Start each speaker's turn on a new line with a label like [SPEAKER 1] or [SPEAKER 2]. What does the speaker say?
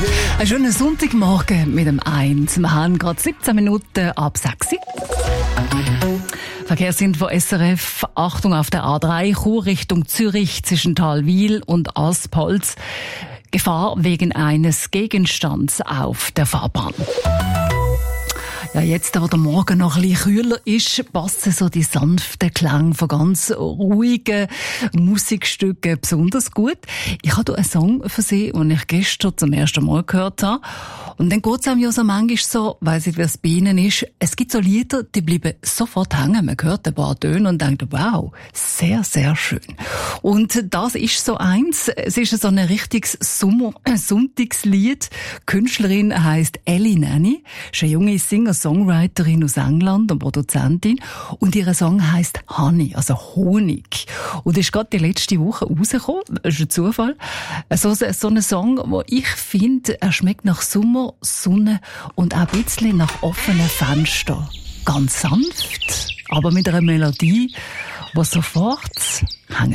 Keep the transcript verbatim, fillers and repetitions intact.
[SPEAKER 1] Ein schöner Sonntagmorgen mit dem eins. Wir haben gerade siebzehn Minuten ab sechs. Verkehrsinfo S R F. Achtung auf der A drei, Chur Richtung Zürich zwischen Talwil und Aspholz. Gefahr wegen eines Gegenstands auf der Fahrbahn. Ja, jetzt, wo der Morgen noch ein bisschen kühler ist, passen so die sanften Klänge von ganz ruhigen Musikstücken besonders gut. Ich habe hier einen Song für Sie, den ich gestern zum ersten Mal gehört habe. Und dann geht es einem ja so manchmal so, weiss nicht, wie es bei Ihnen ist, es gibt so Lieder, die bleiben sofort hängen. Man hört ein paar Töne und denkt, wow, sehr, sehr schön. Und das ist so eins. Es ist so ein richtiges Sommer- Sonntagslied. Die Künstlerin heisst Ellie Nanny, ist eine junge Singer-Songwriterin aus England und Produzentin. Und ihr Song heisst Honey, also Honig. Und ist gerade die letzte Woche rausgekommen. Das ist ein Zufall. So, so ein Song, wo ich finde, er schmeckt nach Sommer, Sonne und auch ein bisschen nach offenen Fenstern. Ganz sanft, aber mit einer Melodie, die sofort